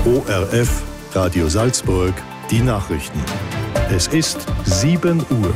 ORF Radio Salzburg, die Nachrichten. Es ist 7 Uhr.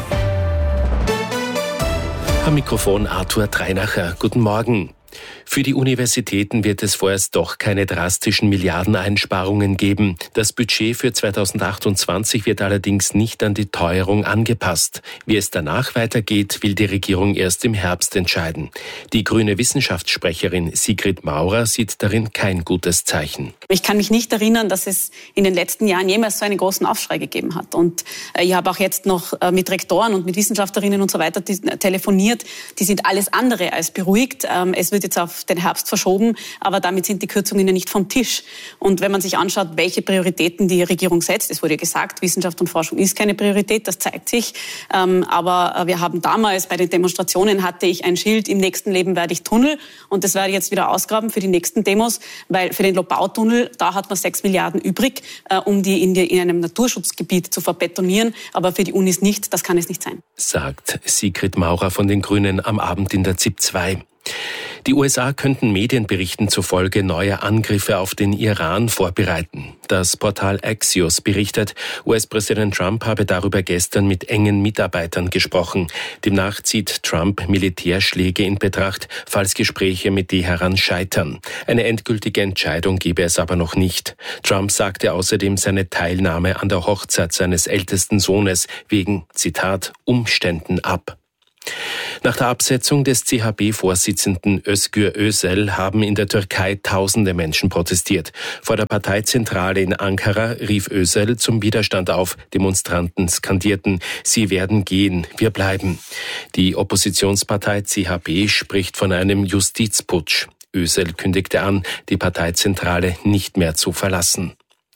Am Mikrofon Arthur Treinacher. Guten Morgen. Für die Universitäten wird es vorerst doch keine drastischen Milliardeneinsparungen geben. Das Budget für 2028 wird allerdings nicht an die Teuerung angepasst. Wie es danach weitergeht, will die Regierung erst im Herbst entscheiden. Die grüne Wissenschaftssprecherin Sigrid Maurer sieht darin kein gutes Zeichen. Ich kann mich nicht erinnern, dass es in den letzten Jahren jemals so einen großen Aufschrei gegeben hat. Und ich habe auch jetzt noch mit Rektoren und mit Wissenschaftlerinnen und so weiter telefoniert. Die sind alles andere als beruhigt. Es wird jetzt auf den Herbst verschoben, aber damit sind die Kürzungen ja nicht vom Tisch. Und wenn man sich anschaut, welche Prioritäten die Regierung setzt, es wurde ja gesagt, Wissenschaft und Forschung ist keine Priorität, das zeigt sich. Aber wir haben damals bei den Demonstrationen hatte ich ein Schild, im nächsten Leben werde ich Tunnel. Und das werde ich jetzt wieder ausgraben für die nächsten Demos, weil für den Lobau-Tunnel, da hat man 6 Milliarden übrig, um die in einem Naturschutzgebiet zu verbetonieren. Aber für die Unis nicht, das kann es nicht sein. Sagt Sigrid Maurer von den Grünen am Abend in der ZIP 2. Die USA könnten Medienberichten zufolge neue Angriffe auf den Iran vorbereiten. Das Portal Axios berichtet, US-Präsident Trump habe darüber gestern mit engen Mitarbeitern gesprochen. Demnach zieht Trump Militärschläge in Betracht, falls Gespräche mit Teheran scheitern. Eine endgültige Entscheidung gebe es aber noch nicht. Trump sagte außerdem seine Teilnahme an der Hochzeit seines ältesten Sohnes wegen, Zitat, Umständen ab. Nach der Absetzung des CHP-Vorsitzenden Özgür Özel haben in der Türkei tausende Menschen protestiert. Vor der Parteizentrale in Ankara rief Özel zum Widerstand auf. Demonstranten skandierten, sie werden gehen, wir bleiben. Die Oppositionspartei CHP spricht von einem Justizputsch. Özel kündigte an, die Parteizentrale nicht mehr zu verlassen.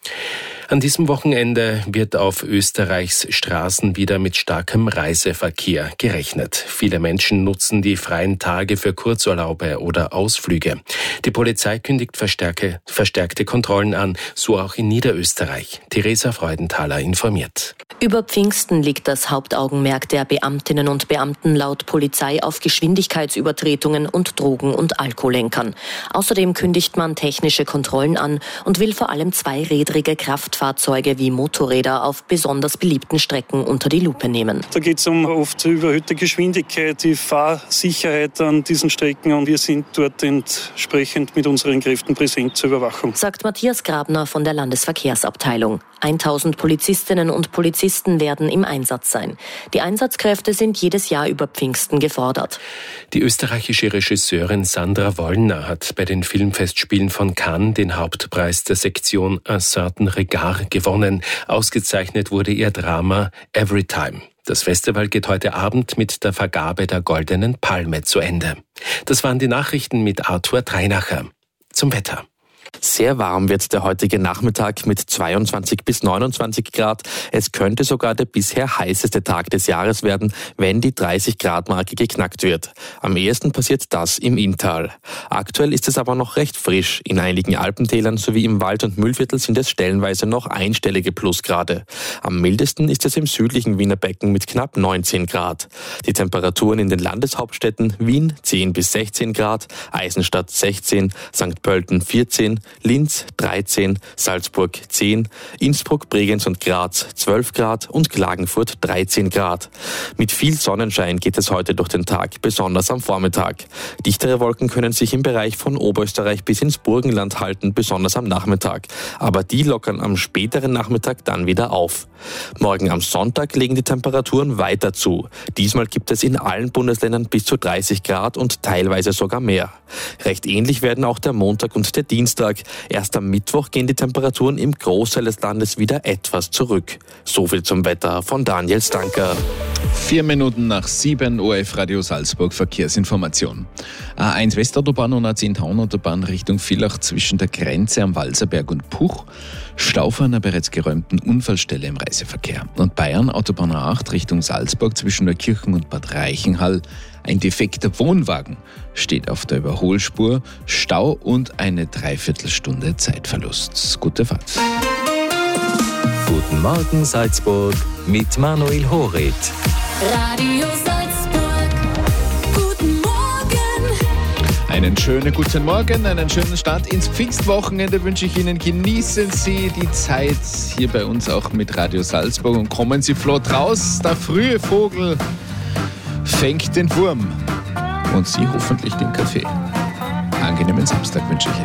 An diesem Wochenende wird auf Österreichs Straßen wieder mit starkem Reiseverkehr gerechnet. Viele Menschen nutzen die freien Tage für Kurzurlaube oder Ausflüge. Die Polizei kündigt verstärkte Kontrollen an, so auch in Niederösterreich. Theresa Freudenthaler informiert. Über Pfingsten liegt das Hauptaugenmerk der Beamtinnen und Beamten laut Polizei auf Geschwindigkeitsübertretungen und Drogen- und Alkohollenkern. Außerdem kündigt man technische Kontrollen an und will vor allem zweirädrige Kraftfahrzeuge wie Motorräder auf besonders beliebten Strecken unter die Lupe nehmen. Da geht es um oft überhöhte Geschwindigkeit, die Fahrsicherheit an diesen Strecken und wir sind dort entsprechend mit unseren Kräften präsent zur Überwachung. Sagt Matthias Grabner von der Landesverkehrsabteilung. 1000 Polizistinnen und Polizisten werden im Einsatz sein. Die Einsatzkräfte sind jedes Jahr über Pfingsten gefordert. Die österreichische Regisseurin Sandra Wollner hat bei den Filmfestspielen von Cannes den Hauptpreis der Sektion Un certain regard gewonnen. Ausgezeichnet wurde ihr Drama Everytime. Das Festival geht heute Abend mit der Vergabe der Goldenen Palme zu Ende. Das waren die Nachrichten mit Arthur Treinacher. Zum Wetter. Sehr warm wird der heutige Nachmittag mit 22 bis 29 Grad. Es könnte sogar der bisher heißeste Tag des Jahres werden, wenn die 30-Grad-Marke geknackt wird. Am ehesten passiert das im Inntal. Aktuell ist es aber noch recht frisch. In einigen Alpentälern sowie im Wald- und Mühlviertel sind es stellenweise noch einstellige Plusgrade. Am mildesten ist es im südlichen Wiener Becken mit knapp 19 Grad. Die Temperaturen in den Landeshauptstädten Wien 10 bis 16 Grad, Eisenstadt 16, St. Pölten 14, Linz 13, Salzburg 10, Innsbruck, Bregenz und Graz 12 Grad und Klagenfurt 13 Grad. Mit viel Sonnenschein geht es heute durch den Tag, besonders am Vormittag. Dichtere Wolken können sich im Bereich von Oberösterreich bis ins Burgenland halten, besonders am Nachmittag. Aber die lockern am späteren Nachmittag dann wieder auf. Morgen am Sonntag legen die Temperaturen weiter zu. Diesmal gibt es in allen Bundesländern bis zu 30 Grad und teilweise sogar mehr. Recht ähnlich werden auch der Montag und der Dienstag. Erst am Mittwoch gehen die Temperaturen im Großteil des Landes wieder etwas zurück. So viel zum Wetter von Daniel Stanker. 4 Minuten nach 7 ORF Radio Salzburg Verkehrsinformation. A1 Westautobahn und A10 Taunautobahn Richtung Villach zwischen der Grenze am Walserberg und Puch. Stau vor einer bereits geräumten Unfallstelle im Reiseverkehr. Und Bayern Autobahn A8 Richtung Salzburg zwischen der Kirchen und Bad Reichenhall. Ein defekter Wohnwagen steht auf der Überholspur. Stau und eine Dreiviertelstunde Zeitverlust. Gute Fahrt. Guten Morgen Salzburg mit Manuel Horit. Radio Salzburg. Guten Morgen. Einen schönen guten Morgen, einen schönen Start ins Pfingstwochenende wünsche ich Ihnen. Genießen Sie die Zeit hier bei uns auch mit Radio Salzburg und kommen Sie flott raus. Der frühe Vogel fängt den Wurm und Sie hoffentlich den Kaffee. Angenehmen Samstag wünsche ich Ihnen.